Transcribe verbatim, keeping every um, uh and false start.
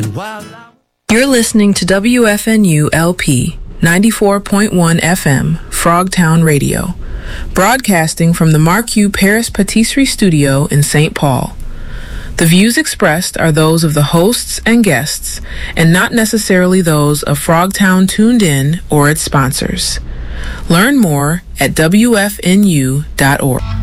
And while You're listening to W F N U L P ninety-four point one F M, Frogtown Radio, broadcasting from the Marque Paris Patisserie Studio in Saint Paul. The views expressed are those of the hosts and guests, and not necessarily those of Frogtown Tuned In or its sponsors. Learn more at W F N U dot org.